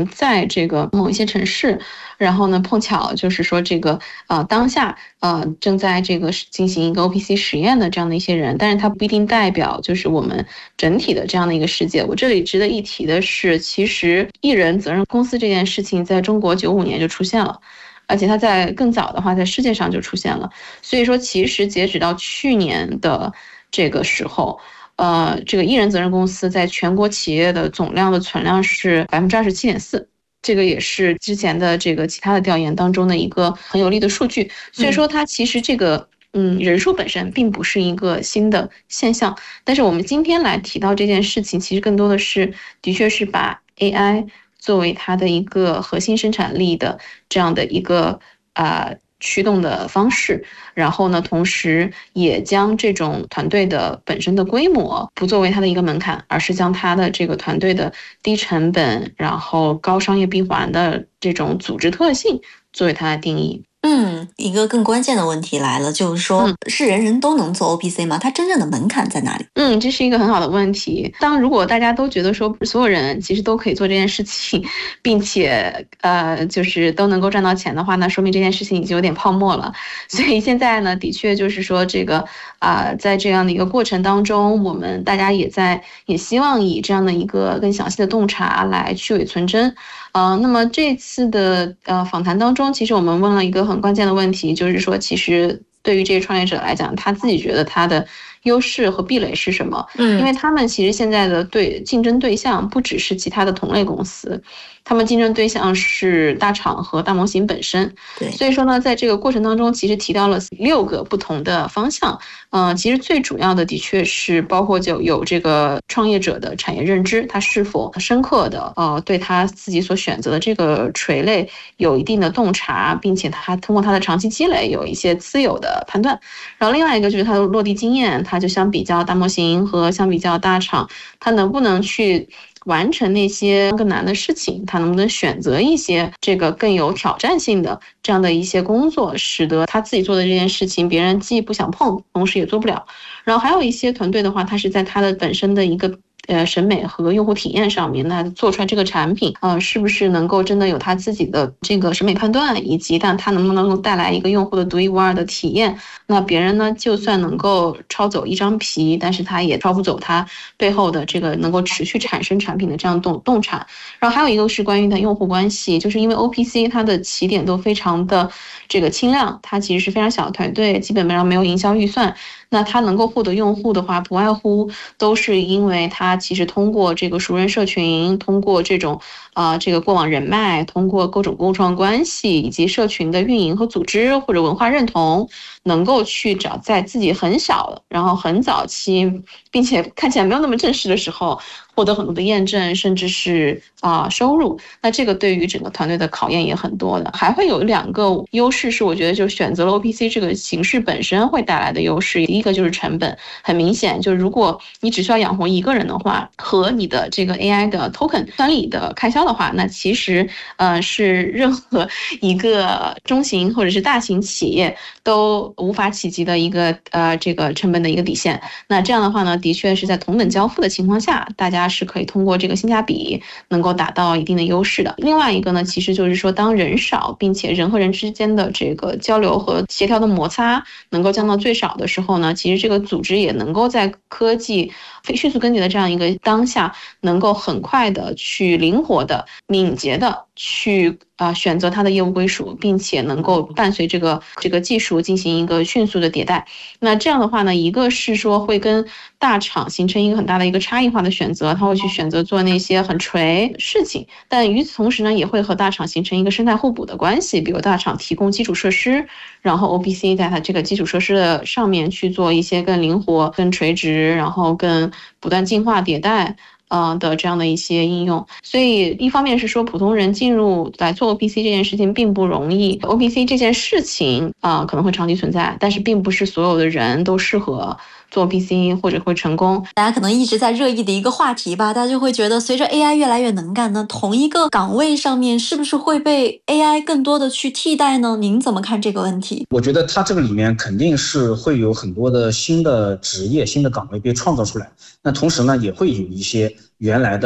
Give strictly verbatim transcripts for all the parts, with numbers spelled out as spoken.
能在这个某一些城市，然后呢碰巧就是说这个呃当下呃正在这个进行一个 O P C 实验的这样的一些人，但是它不一定代表就是我们整体的这样的一个世界。我这里值得一提的是，其实艺人责任公司这件事情在中国九五年就出现了。而且它在更早的话，在世界上就出现了。所以说，其实截止到去年的这个时候，呃，这个艺人责任公司在全国企业的总量的存量是百分之二十七点四，这个也是之前的这个其他的调研当中的一个很有利的数据。所以说，它其实这个嗯人数本身并不是一个新的现象，但是我们今天来提到这件事情，其实更多的是的确是把 A I。作为它的一个核心生产力的这样的一个啊、呃、驱动的方式，然后呢，同时也将这种团队的本身的规模不作为它的一个门槛，而是将它的这个团队的低成本，然后高商业闭环的这种组织特性作为它的定义。 嗯，一个更关键的问题来了，就是说、嗯、是人人都能做 O P C 吗？它真正的门槛在哪里？ 嗯，这是一个很好的问题。当如果大家都觉得说所有人其实都可以做这件事情，并且呃就是都能够赚到钱的话，那说明这件事情已经有点泡沫了。所以现在呢，的确就是说这个啊、呃，在这样的一个过程当中，我们大家也在也希望以这样的一个更详细的洞察来去伪存真。呃，那么这次的呃访谈当中，其实我们问了一个很关键的问题，就是说，其实对于这些创业者来讲，他自己觉得他的优势和壁垒是什么？嗯，因为他们其实现在的对竞争对象不只是其他的同类公司，他们竞争对象是大厂和大模型本身。 对， 所以说呢，在这个过程当中，其实提到了六个不同的方向。嗯、呃，其实最主要的的确是包括就有这个创业者的产业认知，他是否深刻的呃对他自己所选择的这个垂类有一定的洞察，并且他通过他的长期积累有一些自有的判断。然后另外一个就是他的落地经验，他就相比较大模型和相比较大厂，他能不能去完成那些更难的事情，他能不能选择一些这个更有挑战性的这样的一些工作，使得他自己做的这件事情别人既不想碰，同时也做不了。然后还有一些团队的话，他是在他的本身的一个呃审美和用户体验上面，那做出来这个产品呃是不是能够真的有他自己的这个审美判断，以及但他能不能够带来一个用户的独一无二的体验。那别人呢就算能够抄走一张皮，但是他也抄不走他背后的这个能够持续产生产品的这样洞洞察。然后还有一个是关于的用户关系，就是因为 O P C 它的起点都非常的这个轻量，它其实是非常小的团队，基本上没有营销预算，那它能够获得用户的话，不外乎都是因为它其实通过这个熟人社群，通过这种呃这个过往人脉，通过各种共创关系，以及社群的运营和组织或者文化认同，能够去找在自己很小然后很早期并且看起来没有那么正式的时候获得很多的验证，甚至是啊、呃、收入。那这个对于整个团队的考验也很多的。还会有两个优势是我觉得就选择了 O P C 这个形式本身会带来的优势。第一个就是成本，很明显，就是如果你只需要养活一个人的话，和你的这个 A I 的 token 管理的开销的话，那其实呃是任何一个中型或者是大型企业都无法企及的一个呃这个成本的一个底线。那这样的话呢，的确是在同等交付的情况下，大家是可以通过这个性价比能够达到一定的优势的。另外一个呢，其实就是说当人少，并且人和人之间的这个交流和协调的摩擦能够降到最少的时候呢，其实这个组织也能够在科技迅速更迭的这样一个当下，能够很快的去灵活的敏捷的去啊、呃、选择它的业务归属，并且能够伴随这个这个技术进行一个迅速的迭代。那这样的话呢，一个是说会跟大厂形成一个很大的一个差异化的选择，他会去选择做那些很垂事情，但与此同时呢，也会和大厂形成一个生态互补的关系。比如大厂提供基础设施，然后 O P C 在它这个基础设施的上面去做一些更灵活、更垂直，然后更不断进化迭代呃的这样的一些应用。所以一方面是说普通人进入来做 O P C 这件事情并不容易， O P C 这件事情啊、呃、可能会长期存在，但是并不是所有的人都适合做 O P C 或者会成功。 大家可能一直在热议的一个话题吧，大家就会觉得随着 A I 越来越能干呢，同一个岗位上面是不是会被 A I 更多的去替代呢？您怎么看这个问题？ 我觉得它这个里面肯定是会有很多的新的职业、新的岗位被创造出来，那同时呢也会有一些原来的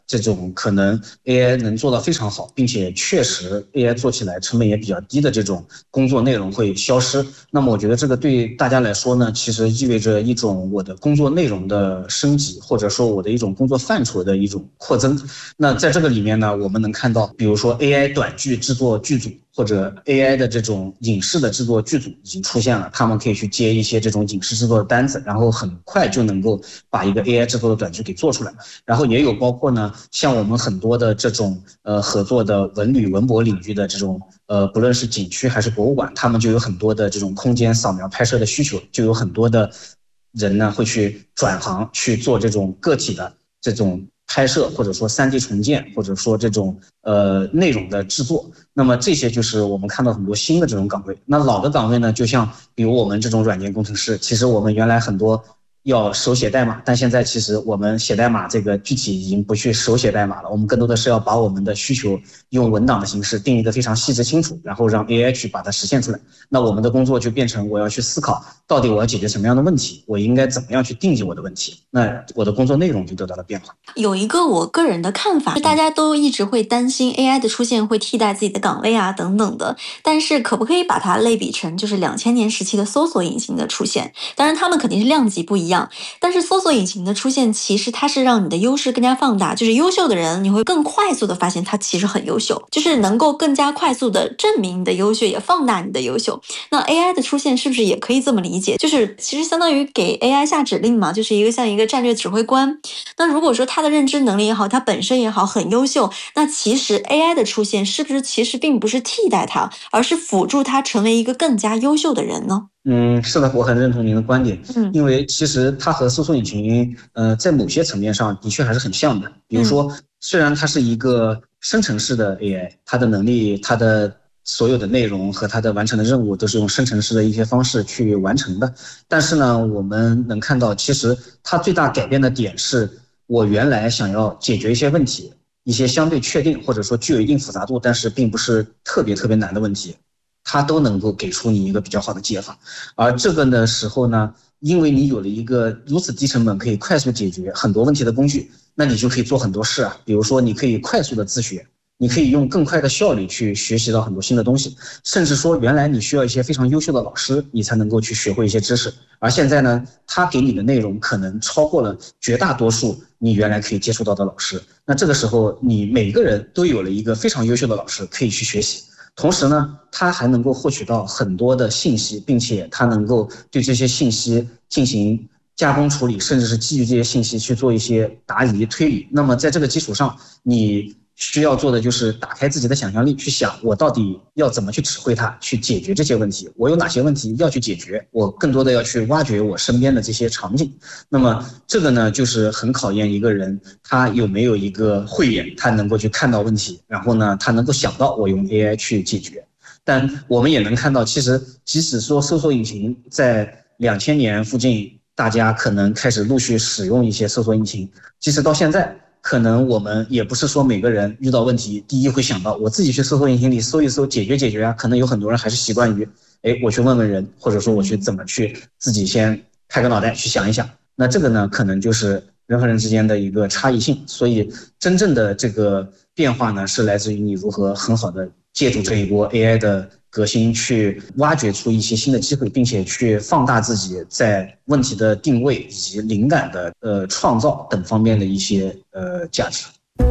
这种可能 A I 能做到非常好，并且确实 A I 做起来成本也比较低的这种工作内容会消失。那么我觉得这个对大家来说呢，其实意味着一种我的工作内容的升级，或者说我的一种工作范畴的一种扩增。那在这个里面呢，我们能看到，比如说 A I 短剧制作剧组或者 A I 的这种影视的制作剧组已经出现了，他们可以去接一些这种影视制作的单子，然后很快就能够把一个 A I 制作的短剧给做出来。然后也有包括呢，像我们很多的这种呃合作的文旅文博领域的这种呃，不论是景区还是博物馆，他们就有很多的这种空间扫描拍摄的需求，就有很多的人呢会去转行去做这种个体的这种拍摄，或者说 三 D 重建，或者说这种呃内容的制作。那么这些就是我们看到很多新的这种岗位。那老的岗位呢，就像比如我们这种软件工程师，其实我们原来很多要手写代码，但现在其实我们写代码这个具体已经不去手写代码了，我们更多的是要把我们的需求用文档的形式定义的非常细致清楚，然后让 A I 去把它实现出来。那我们的工作就变成我要去思考，到底我要解决什么样的问题，我应该怎么样去定义我的问题，那我的工作内容就得到了变化。 有一个我个人的看法，大家都一直会担心 A I 的出现会替代自己的岗位啊等等的，但是可不可以把它类比成就是两千年时期的搜索引擎的出现？当然他们肯定是量级不一样，但是搜索引擎的出现其实它是让你的优势更加放大，就是优秀的人你会更快速的发现他其实很优秀，就是能够更加快速的证明你的优秀，也放大你的优秀。那 A I 的出现是不是也可以这么理解，就是其实相当于给 A I 下指令嘛，就是一个像一个战略指挥官。那如果说他的认知能力也好，他本身也好很优秀，那其实 A I 的出现是不是其实并不是替代他，而是辅助他成为一个更加优秀的人呢？ 嗯，是的，我很认同您的观点。 嗯， 因为其实它和搜索引擎，呃，在某些层面上的确还是很像的。比如说，虽然它是一个生成式的 A I， 它的能力、它的所有的内容和它的完成的任务都是用生成式的一些方式去完成的。但是呢，我们能看到，其实它最大改变的点是，我原来想要解决一些问题，一些相对确定或者说具有一定复杂度，但是并不是特别特别难的问题，它都能够给出你一个比较好的解法。而这个的时候呢，因为你有了一个如此低成本可以快速解决很多问题的工具，那你就可以做很多事啊。比如说你可以快速的自学，你可以用更快的效率去学习到很多新的东西，甚至说原来你需要一些非常优秀的老师，你才能够去学会一些知识，而现在呢，他给你的内容可能超过了绝大多数你原来可以接触到的老师。那这个时候你每个人都有了一个非常优秀的老师可以去学习，同时呢，他还能够获取到很多的信息，并且他能够对这些信息进行加工处理，甚至是基于这些信息去做一些答疑推理。那么在这个基础上，你需要做的就是打开自己的想象力，去想我到底要怎么去指挥它，去解决这些问题，我有哪些问题要去解决，我更多的要去挖掘我身边的这些场景。那么这个呢，就是很考验一个人他有没有一个慧眼，他能够去看到问题，然后呢，他能够想到我用 A I 去解决。但我们也能看到，其实即使说搜索引擎在两千年附近大家可能开始陆续使用一些搜索引擎，即使到现在可能我们也不是说每个人遇到问题第一会想到我自己去搜索引擎里搜一搜解决解决啊，可能有很多人还是习惯于哎，我去问问人，或者说我去怎么去自己先开个脑袋去想一想。那这个呢，可能就是人和人之间的一个差异性。所以真正的这个变化呢，是来自于你如何很好的借助这一波 A I 的革新，去挖掘出一些新的机会，并且去放大自己在问题的定位以及灵感的呃创造等方面的一些呃价值。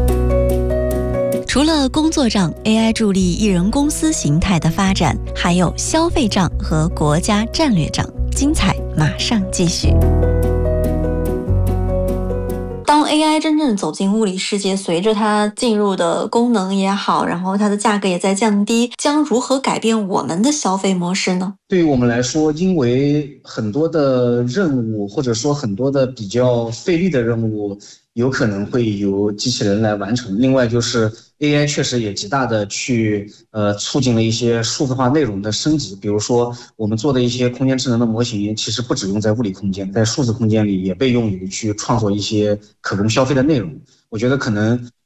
除了工作账 A I 助力艺人公司形态的发展，还有消费账和国家战略账，精彩马上继续。当 A I 真正走进物理世界，随着它进入的功能也好，然后它的价格也在降低，将如何改变我们的消费模式呢？ 对于我们来说，因为很多的任务或者说很多的比较费力的任务有可能会由机器人来完成。另外就是 A I 确实也极大的去呃促进了一些数字化内容的升级。比如说我们做的一些空间智能的模型，其实不只用在物理空间，在数字空间里也被用于去创作一些可供消费的内容。我觉得可能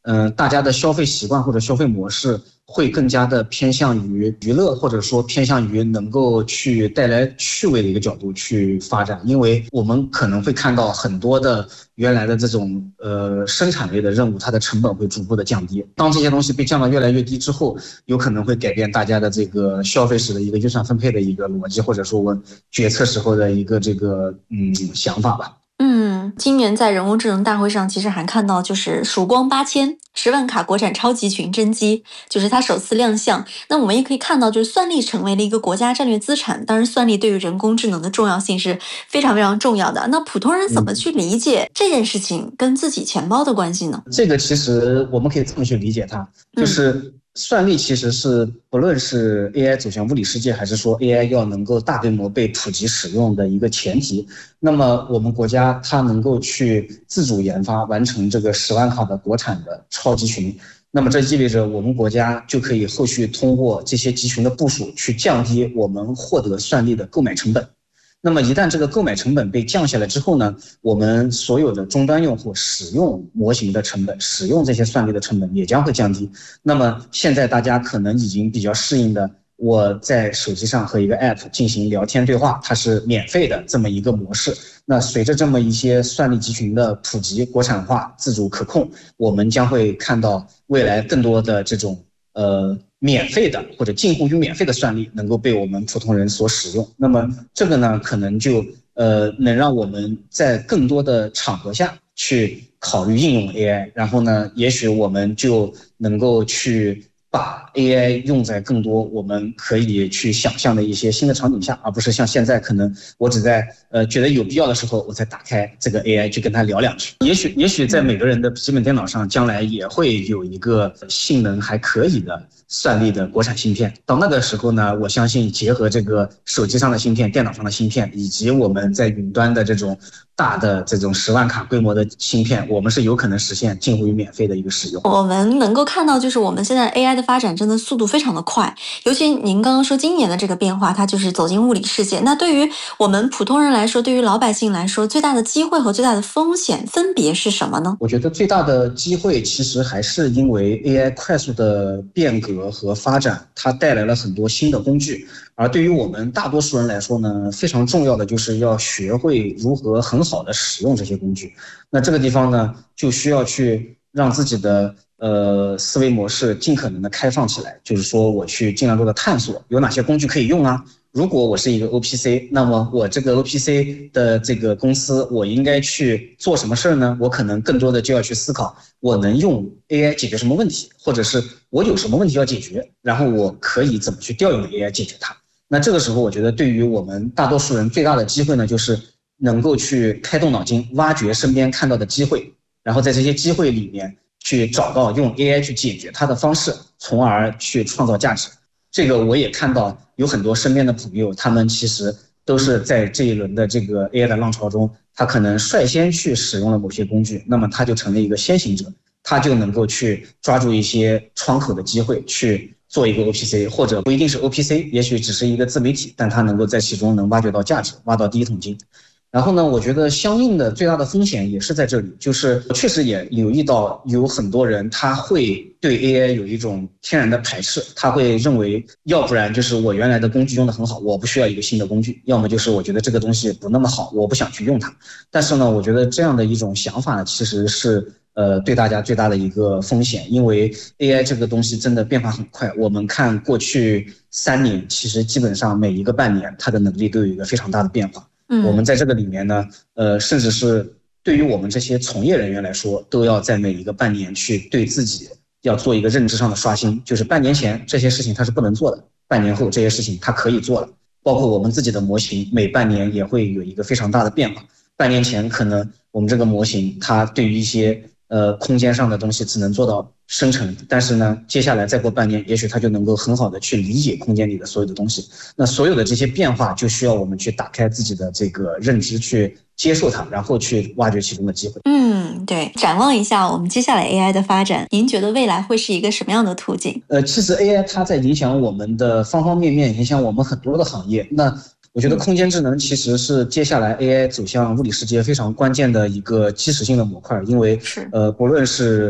嗯、呃，大家的消费习惯或者消费模式会更加的偏向于娱乐，或者说偏向于能够去带来趣味的一个角度去发展。因为我们可能会看到很多的原来的这种呃生产类的任务，它的成本会逐步的降低。当这些东西被降到越来越低之后，有可能会改变大家的这个消费时的一个预算分配的一个逻辑，或者说我决策时候的一个这个嗯想法吧。 嗯，今年在人工智能大会上，其实还看到就是曙光八千十万卡国产超级群真机，就是它首次亮相。那我们也可以看到，就是算力成为了一个国家战略资产。当然，算力对于人工智能的重要性是非常非常重要的。那普通人怎么去理解这件事情跟自己钱包的关系呢？ 这个其实我们可以这么去理解它，就是算力其实是不论是 A I 走向物理世界，还是说 A I 要能够大规模被普及使用的一个前提。那么我们国家它能够去自主研发完成这个十万卡的国产的超级群，那么这意味着我们国家就可以后续通过这些集群的部署去降低我们获得算力的购买成本。那么一旦这个购买成本被降下来之后呢，我们所有的终端用户使用模型的成本，使用这些算力的成本也将会降低。那么现在大家可能已经比较适应的，我在手机上和一个 app 进行聊天对话，它是免费的这么一个模式。那随着这么一些算力集群的普及、国产化、自主可控，我们将会看到未来更多的这种呃免费的或者近乎于免费的算力能够被我们普通人所使用。那么这个呢，可能就呃能让我们在更多的场合下去考虑应用 A I， 然后呢，也许我们就能够去把 A I 用在更多我们可以去想象的一些新的场景下，而不是像现在可能我只在呃觉得有必要的时候我才打开这个 A I 去跟他聊两句。也许也许在每个人的笔记本电脑上将来也会有一个性能还可以的算力的国产芯片。到那个时候呢，我相信结合这个手机上的芯片、电脑上的芯片，以及我们在云端的这种大的这种十万卡规模的芯片，我们是有可能实现近乎于免费的一个使用。 我们能够看到，就是我们现在 A I 的发展真的速度非常的快，尤其您刚刚说今年的这个变化，它就是走进物理世界。那对于我们普通人来说，对于老百姓来说，最大的机会和最大的风险分别是什么呢？ 我觉得最大的机会其实还是因为 A I 快速的变革和发展，它带来了很多新的工具。而对于我们大多数人来说呢，非常重要的就是要学会如何很好的使用这些工具。那这个地方呢，就需要去让自己的呃思维模式尽可能的开放起来，就是说我去尽量多的探索有哪些工具可以用啊。如果我是一个 O P C， 那么我这个 O P C 的这个公司，我应该去做什么事儿呢？我可能更多的就要去思考，我能用 A I 解决什么问题，或者是我有什么问题要解决，然后我可以怎么去调用 A I 解决它。那这个时候，我觉得对于我们大多数人最大的机会呢，就是能够去开动脑筋，挖掘身边看到的机会，然后在这些机会里面去找到用 A I 去解决它的方式，从而去创造价值。这个我也看到有很多身边的朋友，他们其实都是在这一轮的这个 A I 的浪潮中，他可能率先去使用了某些工具，那么他就成了一个先行者，他就能够去抓住一些窗口的机会去做一个 O P C， 或者不一定是 O P C， 也许只是一个自媒体，但他能够在其中能挖掘到价值，挖到第一桶金。然后呢，我觉得相应的最大的风险也是在这里，就是确实也留意到有很多人他会对 A I 有一种天然的排斥，他会认为要不然就是我原来的工具用得很好，我不需要一个新的工具，要么就是我觉得这个东西不那么好，我不想去用它。但是呢，我觉得这样的一种想法呢，其实是呃对大家最大的一个风险，因为 A I 这个东西真的变化很快。我们看过去三年，其实基本上每一个半年，它的能力都有一个非常大的变化。我们在这个里面呢，呃，甚至是对于我们这些从业人员来说，都要在每一个半年去对自己要做一个认知上的刷新，就是半年前这些事情它是不能做的，半年后这些事情它可以做了。包括我们自己的模型，每半年也会有一个非常大的变化。半年前可能我们这个模型它对于一些呃空间上的东西只能做到生成，但是呢，接下来再过半年，也许它就能够很好的去理解空间里的所有的东西。那所有的这些变化，就需要我们去打开自己的这个认知，去接受它，然后去挖掘其中的机会。 嗯，对。展望一下我们接下来 A I 的发展，您觉得未来会是一个什么样的途径？ 呃，其实 A I 它在影响我们的方方面面，影响我们很多的行业。那我觉得空间智能其实是接下来 A I 走向物理世界非常关键的一个基石性的模块，因为呃，不论是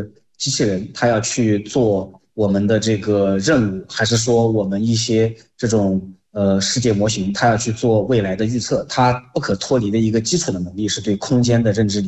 机器人它要去做我们的这个任务，还是说我们一些这种呃世界模型它要去做未来的预测，它不可脱离的一个基础的能力是对空间的认知。